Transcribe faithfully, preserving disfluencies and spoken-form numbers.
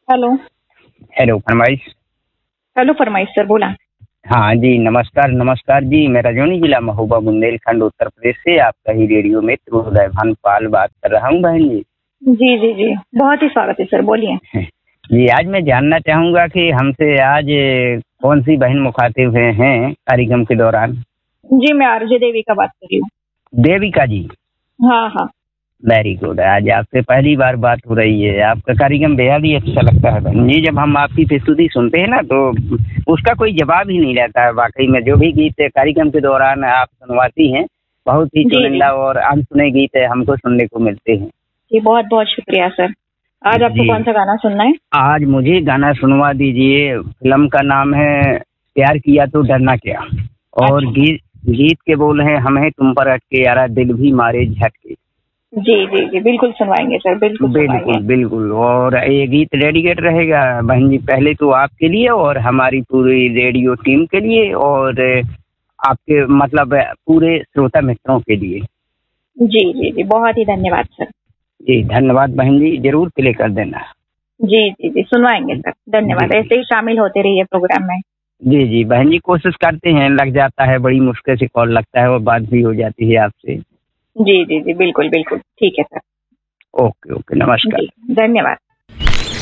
Hello. Hello फरमाइश। Hello फरमाइश sir, बोला। हाँ जी, नमस्कार नमस्कार जी। मैं रजौनी जिला महोबा बुंदेलखंड उत्तर प्रदेश से आपका ही रेडियो मित्र उदय भानुपाल बात कर रहा हूँ बहन जी। जी जी जी, बहुत ही स्वागत है सर, बोलिए। जी, आज मैं जानना चाहूँगा कि हमसे आज कौन सी बहन मुखातिब हुए हैं कार्यक्रम के दौरान। जी, मैं आरजे देवी का बात कर रही हूँ। देविका जी। हाँ हाँ। Very good. आज आपसे पहली बार बात हो रही है। आपका कार्यक्रम बेहद ही अच्छा लगता है बहन जी। जब हम आपकी प्रस्तुति सुनते हैं ना तो उसका कोई जवाब ही नहीं रहता है। वाकई में जो भी गीत कार्यक्रम के दौरान आप सुनवाती हैं, बहुत ही जी, जी। चुनिंदा और अनसुने गीत हमको सुनने को मिलते हैं। जी, बहुत बहुत शुक्रिया सर। आज आपको जी। कौन सा गाना सुनना है? आज मुझे गाना सुनवा दीजिए। फिल्म का नाम है प्यार किया तो डरना क्या, और अच्छा। गीत गीत के बोल हैं हमें तुम पर अटके यारा दिल भी मारे झटके। जी जी जी, बिल्कुल सुनवाएंगे सर, बिल्कुल सुनवाएंगे। बिल्कुल बिल्कुल। और ये गीत डेडिकेट रहेगा बहन जी, पहले तो आपके लिए और हमारी पूरी रेडियो टीम के लिए, और आपके मतलब पूरे श्रोता मित्रों के लिए। जी जी जी, बहुत ही धन्यवाद सर। जी धन्यवाद बहन जी, जरूर प्ले कर देना। जी जी जी, सुनवाएंगे सर, धन्यवाद। जी ऐसे ही शामिल होते रहिए प्रोग्राम में। जी जी बहन जी, कोशिश करते हैं। लग जाता है, बड़ी मुश्किल से कॉल लगता है और बात भी हो जाती है आपसे। जी जी जी, बिल्कुल बिल्कुल, ठीक है सर। ओके ओके, नमस्कार। जी, धन्यवाद।